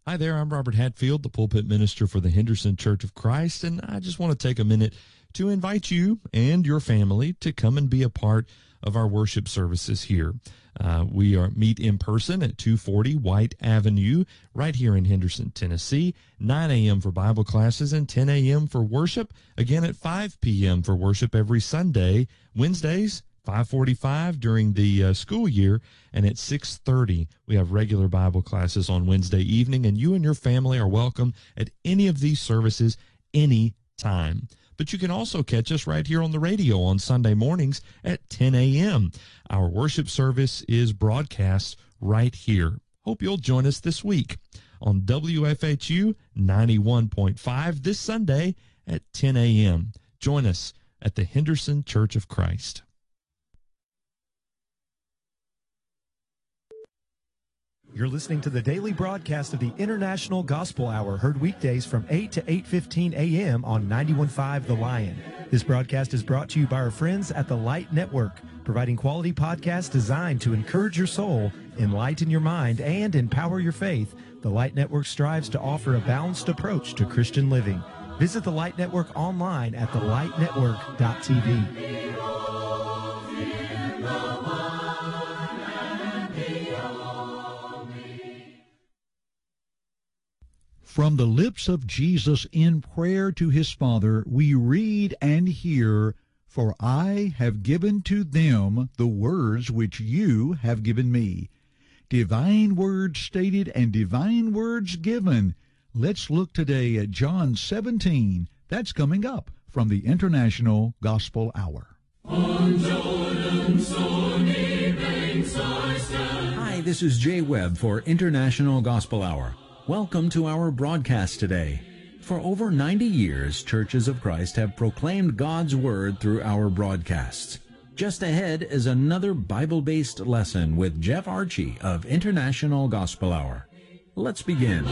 Hi there, I'm Robert Hatfield, the pulpit minister for the Henderson Church of Christ, and I just want to take a minute to invite you and your family to come and be a part of our worship services here. We meet in person at 240 White Avenue right here in Henderson, Tennessee, 9 a.m. for Bible classes and 10 a.m. for worship, again at 5 p.m. for worship every Sunday, Wednesdays, 5:45 during the school year, and at 6:30 we have regular Bible classes on Wednesday evening, and you and your family are welcome at any of these services any time. But you can also catch us right here on the radio on Sunday mornings at 10 a.m. Our worship service is broadcast right here. Hope you'll join us this week on WFHU 91.5 this Sunday at 10 a.m. Join us at the Henderson Church of Christ. You're listening to the daily broadcast of the International Gospel Hour, heard weekdays from 8 to 8:15 a.m. on 91.5 The Lion. This broadcast is brought to you by our friends at the Light Network, providing quality podcasts designed to encourage your soul, enlighten your mind, and empower your faith. The Light Network strives to offer a balanced approach to Christian living. Visit the Light Network online at thelightnetwork.tv. From the lips of Jesus in prayer to his Father, we read and hear, "For I have given to them the words which you have given me." Divine words stated and divine words given. Let's look today at John 17. That's coming up from the International Gospel Hour. On Jordan's stormy banks I stand. Hi, this is Jay Webb for International Gospel Hour. Welcome to our broadcast today. For over 90 years, Churches of Christ have proclaimed God's Word through our broadcasts. Just ahead is another Bible-based lesson with Jeff Archie of International Gospel Hour. Let's begin.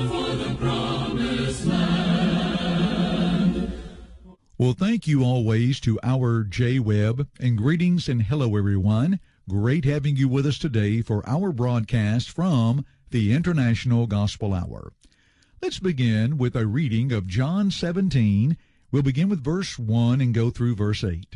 Well, thank you always to our Jay Webb, and greetings and hello, everyone. Great having you with us today for our broadcast from the International Gospel Hour. Let's begin with a reading of John 17. We'll begin with verse 1 and go through verse 8.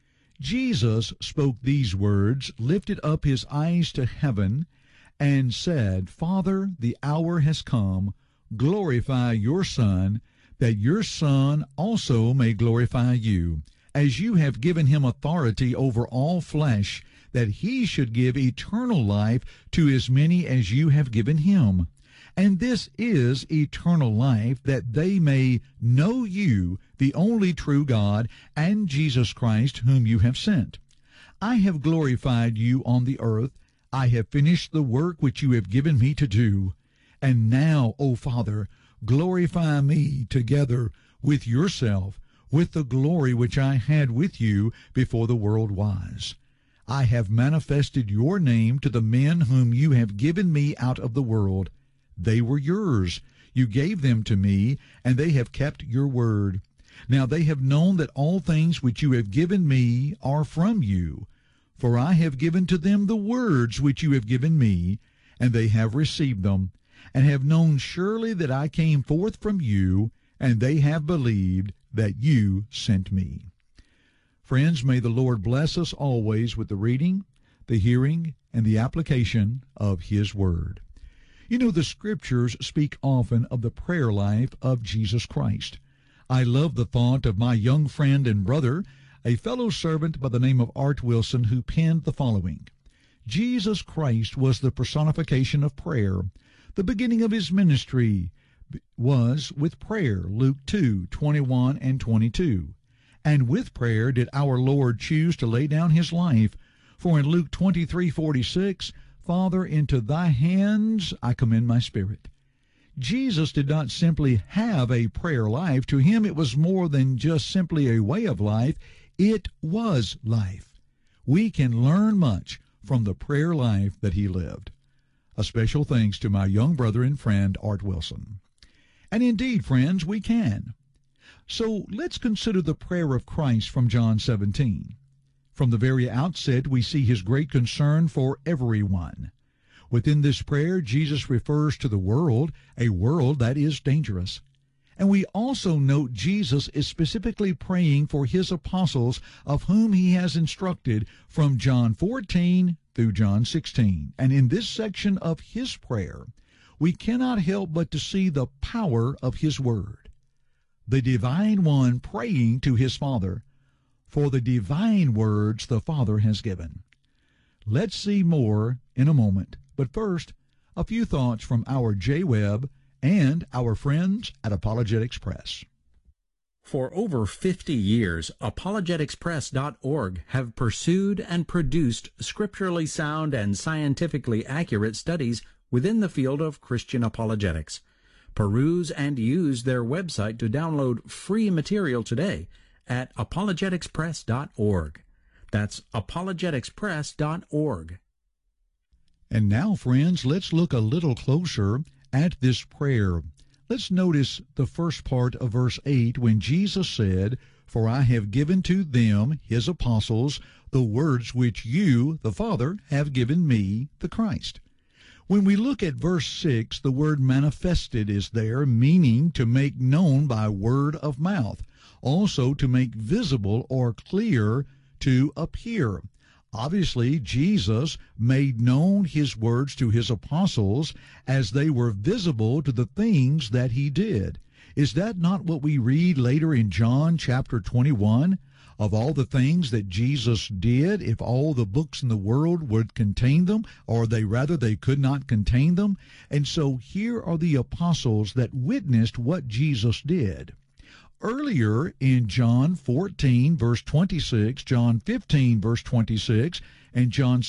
Jesus spoke these words, lifted up his eyes to heaven, and said, "Father, the hour has come. Glorify your Son, that your Son also may glorify you, as you have given him authority over all flesh, that he should give eternal life to as many as you have given him. And this is eternal life, that they may know you, the only true God, and Jesus Christ, whom you have sent. I have glorified you on the earth. I have finished the work which you have given me to do. And now, O Father, glorify me together with yourself, with the glory which I had with you before the world was. I have manifested your name to the men whom you have given me out of the world. They were yours. You gave them to me, and they have kept your word. Now they have known that all things which you have given me are from you. For I have given to them the words which you have given me, and they have received them, and have known surely that I came forth from you, and they have believed that you sent me." Friends, may the Lord bless us always with the reading, the hearing, and the application of his word. You know, the scriptures speak often of the prayer life of Jesus Christ. I love the thought of my young friend and brother, a fellow servant by the name of Art Wilson, who penned the following: "Jesus Christ was the personification of prayer. The beginning of his ministry was with prayer," Luke 2:21 and 22. "And with prayer did our Lord choose to lay down his life. For in Luke 23:46, Father, into thy hands I commend my spirit." Jesus did not simply have a prayer life. To him it was more than just simply a way of life. It was life. We can learn much from the prayer life that he lived. A special thanks to my young brother and friend, Art Wilson. And indeed, friends, we can. So let's consider the prayer of Christ from John 17. From the very outset, we see his great concern for everyone. Within this prayer, Jesus refers to the world, a world that is dangerous. And we also note Jesus is specifically praying for his apostles, of whom he has instructed from John 14 through John 16. And in this section of his prayer, we cannot help but to see the power of his word. The divine one praying to his Father for the divine words the Father has given. Let's see more in a moment. But first, a few thoughts from our J. Webb and our friends at Apologetics Press. For over 50 years, apologeticspress.org have pursued and produced scripturally sound and scientifically accurate studies within the field of Christian apologetics. Peruse and use their website to download free material today at apologeticspress.org. That's apologeticspress.org. And now, friends, let's look a little closer at this prayer. Let's notice the first part of verse 8 when Jesus said, "For I have given to them," his apostles, "the words which you, the Father, have given me," the Christ. When we look at verse 6, the word manifested is there, meaning to make known by word of mouth, also to make visible or clear, to appear. Obviously, Jesus made known his words to his apostles as they were visible to the things that he did. Is that not what we read later in John chapter 21? Of all the things that Jesus did, if all the books in the world would contain them, or they could not contain them. And so here are the apostles that witnessed what Jesus did. Earlier in John 14, verse 26, John 15, verse 26, and John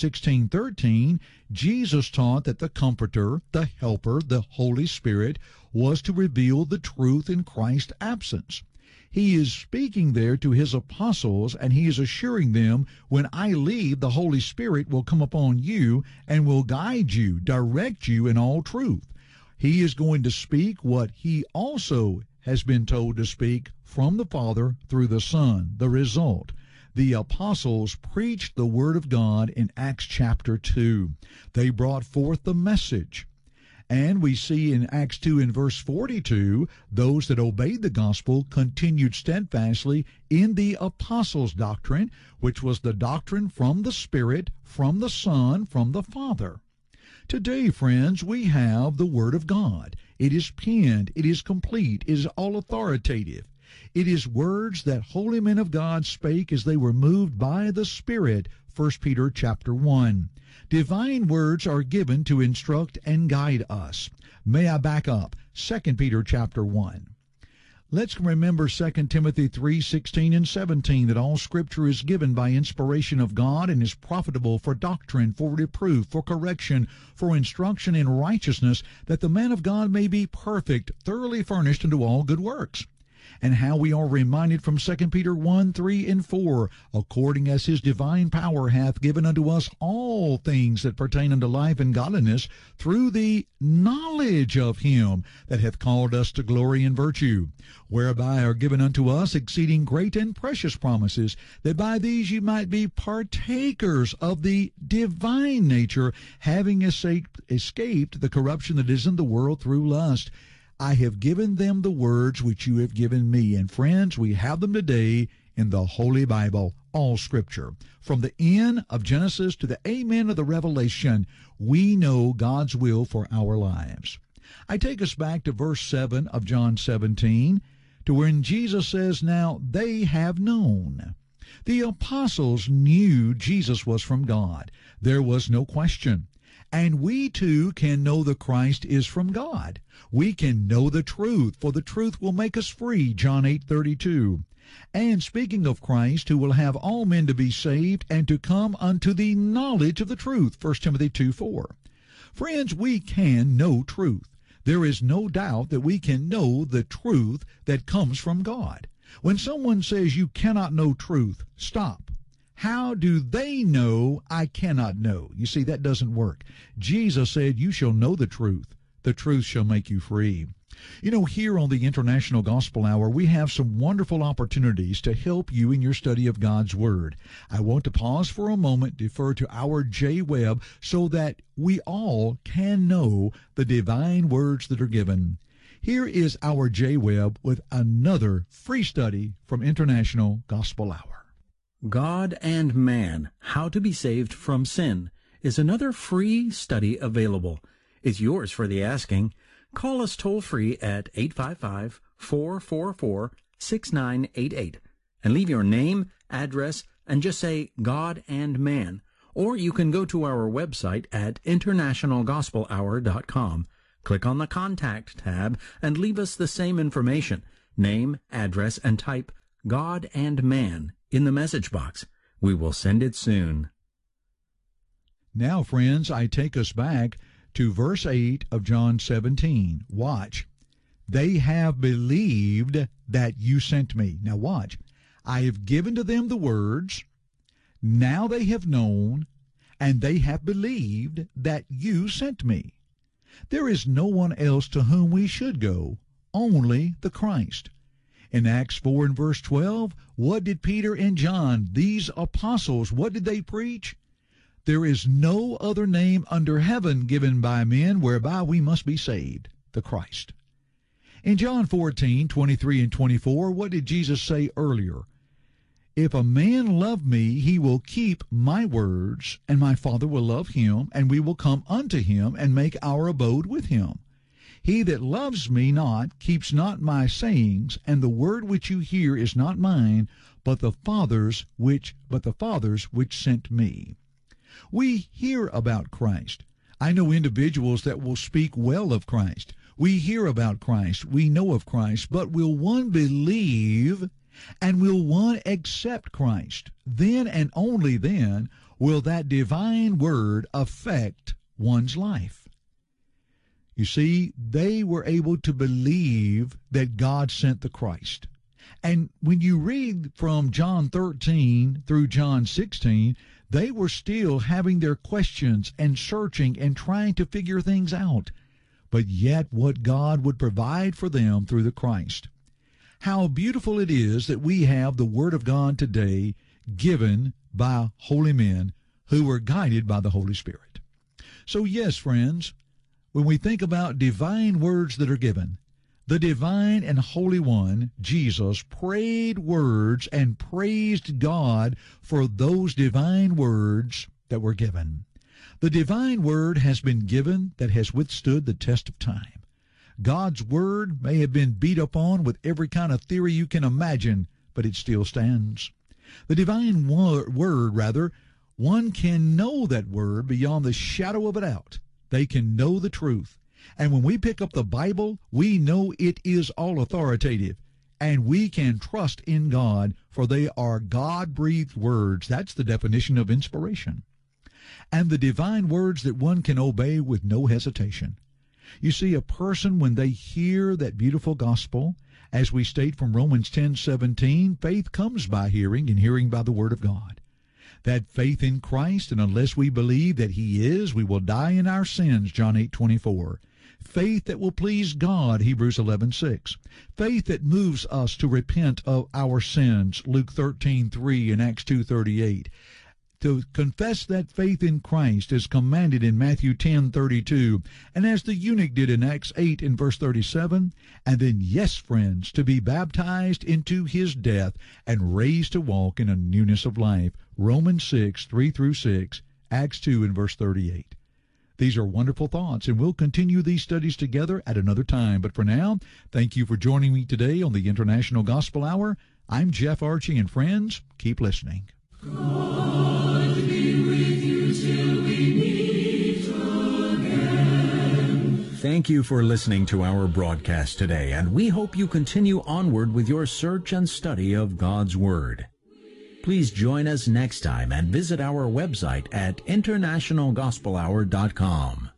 16:13, Jesus taught that the Comforter, the Helper, the Holy Spirit, was to reveal the truth in Christ's absence. He is speaking there to his apostles, and he is assuring them, when I leave, the Holy Spirit will come upon you and will guide you, direct you in all truth. He is going to speak what he also has been told to speak from the Father through the Son. The result, the apostles preached the Word of God in Acts chapter 2. They brought forth the message. And we see in Acts 2 in verse 42, those that obeyed the gospel continued steadfastly in the apostles' doctrine, which was the doctrine from the Spirit, from the Son, from the Father. Today, friends, we have the Word of God. It is penned, it is complete, it is all authoritative. It is words that holy men of God spake as they were moved by the Spirit, 1 Peter chapter 1. Divine words are given to instruct and guide us. May I back up? 2 Peter chapter 1. Let's remember 2 Timothy 3:16 and 17, that all Scripture is given by inspiration of God and is profitable for doctrine, for reproof, for correction, for instruction in righteousness, that the man of God may be perfect, thoroughly furnished unto all good works. And how we are reminded from 2 Peter 1:3 and 4, according as his divine power hath given unto us all things that pertain unto life and godliness, through the knowledge of him that hath called us to glory and virtue, whereby are given unto us exceeding great and precious promises, that by these you might be partakers of the divine nature, having escaped the corruption that is in the world through lust. I have given them the words which you have given me. And friends, we have them today in the Holy Bible, all Scripture. From the end of Genesis to the amen of the Revelation, we know God's will for our lives. I take us back to verse 7 of John 17, to when Jesus says, now they have known. The apostles knew Jesus was from God. There was no question. And we too can know the Christ is from God. We can know the truth, for the truth will make us free, John 8:32. And speaking of Christ, who will have all men to be saved and to come unto the knowledge of the truth, 1 Timothy 2:4. Friends, we can know truth. There is no doubt that we can know the truth that comes from God. When someone says you cannot know truth, stop. How do they know I cannot know? You see, that doesn't work. Jesus said, you shall know the truth. The truth shall make you free. You know, here on the International Gospel Hour, we have some wonderful opportunities to help you in your study of God's Word. I want to pause for a moment, defer to our J. Webb, so that we all can know the divine words that are given. Here is our J. Webb with another free study from International Gospel Hour. God and Man, How to Be Saved from Sin, is another free study available. It's yours for the asking. Call us toll-free at 855-444-6988 and leave your name, address, and just say God and Man. Or you can go to our website at internationalgospelhour.com. Click on the Contact tab and leave us the same information, name, address, and type God and Man in the message box. We will send it soon. Now, friends, I take us back to verse 8 of John 17. Watch. They have believed that you sent me. Now watch. I have given to them the words. Now they have known, and they have believed that you sent me. There is no one else to whom we should go, only the Christ. In Acts 4 and verse 12, what did Peter and John, these apostles, what did they preach? There is no other name under heaven given by men whereby we must be saved, the Christ. In John 14:23 and 24, what did Jesus say earlier? If a man love me, he will keep my words, and my Father will love him, and we will come unto him and make our abode with him. He that loves me not keeps not my sayings, and the word which you hear is not mine, but the Father's which sent me. We hear about Christ. I know individuals that will speak well of Christ. We hear about Christ. We know of Christ. But will one believe and will one accept Christ? Then and only then will that divine word affect one's life. You see, they were able to believe that God sent the Christ. And when you read from John 13 through John 16, they were still having their questions and searching and trying to figure things out. But yet what God would provide for them through the Christ. How beautiful it is that we have the Word of God today given by holy men who were guided by the Holy Spirit. So yes, friends, when we think about divine words that are given, the divine and holy one, Jesus, prayed words and praised God for those divine words that were given. The divine word has been given that has withstood the test of time. God's word may have been beat upon with every kind of theory you can imagine, but it still stands. The divine word, one can know that word beyond the shadow of a doubt. They can know the truth. And when we pick up the Bible, we know it is all authoritative. And we can trust in God, for they are God-breathed words. That's the definition of inspiration. And the divine words that one can obey with no hesitation. You see, a person, when they hear that beautiful gospel, as we state from Romans 10:17, faith comes by hearing, and hearing by the word of God. That faith in Christ, and unless we believe that he is, we will die in our sins, John 8:24. Faith that will please God, Hebrews 11:6. Faith that moves us to repent of our sins, Luke 13:3 and Acts 2:38. To confess that faith in Christ is commanded in Matthew 10:32, and as the eunuch did in Acts 8 and verse 37, and then, yes, friends, to be baptized into his death and raised to walk in a newness of life, Romans 6:3-6, Acts 2 and verse 38. These are wonderful thoughts, and we'll continue these studies together at another time. But for now, thank you for joining me today on the International Gospel Hour. I'm Jeff Archie, and friends, keep listening. God be with you till we meet again. Thank you for listening to our broadcast today, and we hope you continue onward with your search and study of God's Word. Please join us next time and visit our website at internationalgospelhour.com.